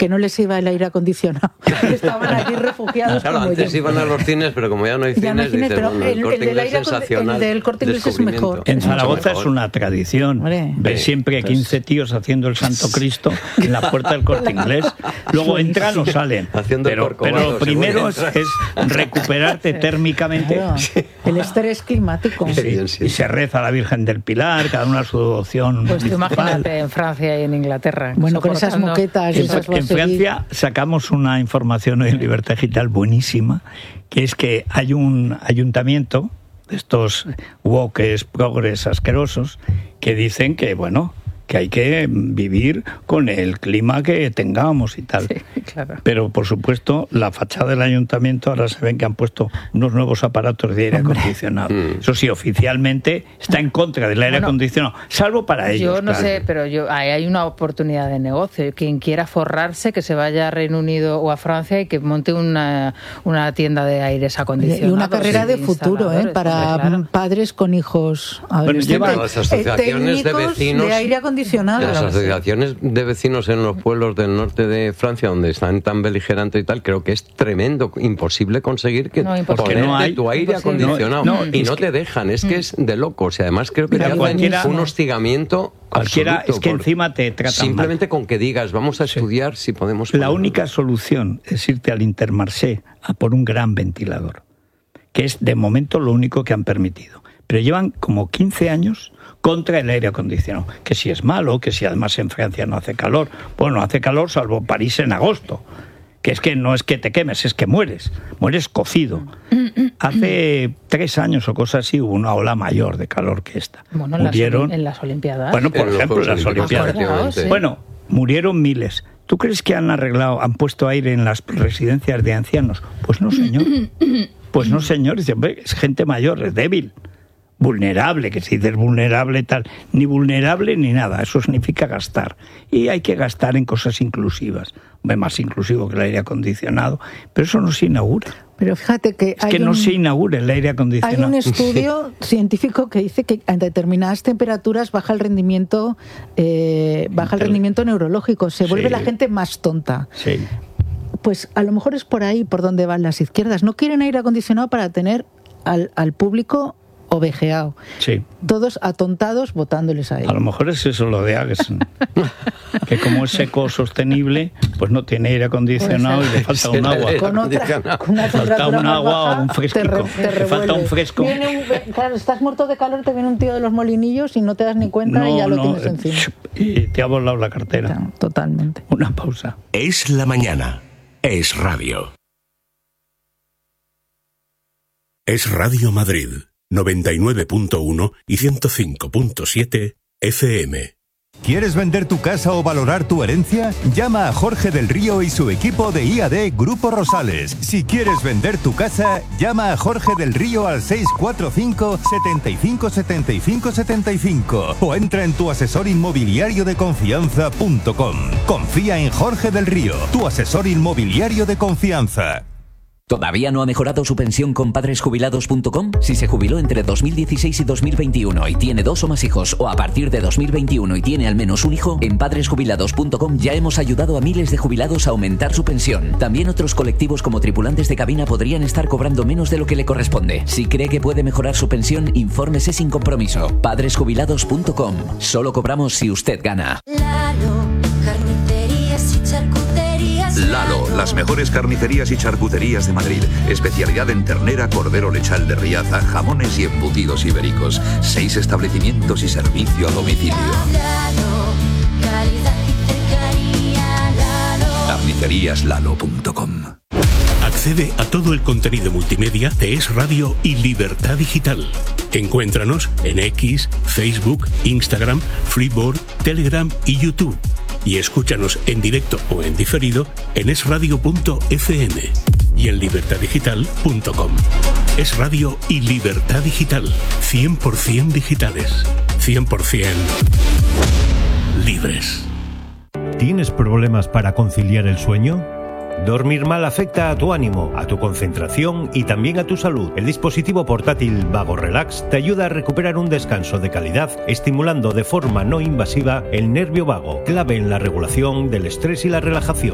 que no les iba el aire acondicionado. Estaban allí refugiados. Claro, como antes yo. iban a los cines, pero como ya no hay cines, dicen, pero bueno, el Corte del Inglés aire sensacional. el del Corte Inglés es mejor. En Zaragoza es una tradición. Ves siempre 15 tíos haciendo el Santo Cristo en la puerta del Corte Inglés. Luego entran o salen. Pero lo primero es recuperarte térmicamente. Claro, el estrés climático. Y se reza a la Virgen del Pilar, cada una su devoción. Pues tú imagínate en Francia y en Inglaterra. Bueno, con esas moquetas. En Francia sacamos una información hoy en Libertad Digital buenísima, que es que hay un ayuntamiento de estos woques, progres asquerosos, que dicen que, bueno, que hay que vivir con el clima que tengamos y tal. Sí, claro. Pero, por supuesto, la fachada del ayuntamiento ahora se ven que han puesto unos nuevos aparatos de aire acondicionado. Eso sí, oficialmente está en contra del aire acondicionado, salvo para ellos. Yo no sé, pero ahí hay una oportunidad de negocio. Quien quiera forrarse, que se vaya a Reino Unido o a Francia y que monte una tienda de aires acondicionados. Y una carrera de futuro, para padres con hijos adolescentes. Bueno, las asociaciones de vecinos de aire acondicionado. Las asociaciones de vecinos en los pueblos del norte de Francia, donde están tan beligerantes y tal, creo que es tremendo, imposible conseguir que ponerte tu aire acondicionado. Y no te dejan, es que es de locos. Y además creo que te hacen un hostigamiento cualquiera, absoluto, es que encima te tratan simplemente mal. Con que digas, vamos a estudiar si podemos... La única solución es irte al Intermarché a por un gran ventilador, que es de momento lo único que han permitido. Pero llevan como 15 años contra el aire acondicionado, que si es malo, que si además en Francia no hace calor. Bueno, hace calor salvo París en agosto, que es que no es que te quemes, es que mueres cocido. Hace 3 años o cosas así hubo una ola mayor de calor que esta. Bueno, murieron en las Olimpiadas. Bueno, por ejemplo, en las Olimpiadas. Sí. Bueno, murieron miles. ¿Tú crees que han puesto aire en las residencias de ancianos? Pues no, señor. Pues no, señor. Es gente mayor, es débil. Vulnerable, que si dices vulnerable tal, ni vulnerable ni nada, eso significa gastar. Y hay que gastar en cosas inclusivas. Más inclusivo que el aire acondicionado, pero eso no se inaugura. Pero fíjate que no se inaugura el aire acondicionado. Hay un estudio científico que dice que a determinadas temperaturas baja el rendimiento neurológico, se vuelve la gente más tonta. Sí. Pues a lo mejor es por ahí por donde van las izquierdas. No quieren aire acondicionado para tener al público ovejeado. Sí. Todos atontados votándoles a ellos. A lo mejor es eso lo de Aguesen. Que como es eco-sostenible, pues no tiene aire acondicionado y le falta un agua. Falta un agua o un fresquico. Le falta un fresco. Claro, estás muerto de calor, te viene un tío de los molinillos y no te das ni cuenta y ya lo tienes encima. Y te ha volado la cartera. Totalmente. Una pausa. Es la mañana. Es radio. Es Radio Madrid. 99.1 y 105.7 FM. ¿Quieres vender tu casa o valorar tu herencia? Llama a Jorge del Río y su equipo de IAD Grupo Rosales. Si quieres vender tu casa, llama a Jorge del Río al 645 75 75 75 o entra en tuasesorinmobiliariodeconfianza.com. Confía en Jorge del Río, tu asesor inmobiliario de confianza. ¿Todavía no ha mejorado su pensión con padresjubilados.com? Si se jubiló entre 2016 y 2021 y tiene 2 o más hijos, o a partir de 2021 y tiene al menos un hijo, en padresjubilados.com ya hemos ayudado a miles de jubilados a aumentar su pensión. También otros colectivos como tripulantes de cabina podrían estar cobrando menos de lo que le corresponde. Si cree que puede mejorar su pensión, infórmese sin compromiso. Padresjubilados.com. Solo cobramos si usted gana. Lalo, las mejores carnicerías y charcuterías de Madrid. Especialidad en ternera, cordero lechal de Riaza, jamones y embutidos ibéricos. 6 establecimientos y servicio a domicilio. Carniceríaslalo.com. Accede a todo el contenido multimedia de Es Radio y Libertad Digital. Encuéntranos en X, Facebook, Instagram, Freeboard, Telegram y YouTube. Y escúchanos en directo o en diferido en esradio.fm y en libertaddigital.com. Es Radio y Libertad Digital. 100% digitales. 100% libres. ¿Tienes problemas para conciliar el sueño? Dormir mal afecta a tu ánimo, a tu concentración y también a tu salud. El dispositivo portátil Vago Relax te ayuda a recuperar un descanso de calidad, estimulando de forma no invasiva el nervio vago, clave en la regulación del estrés y la relajación.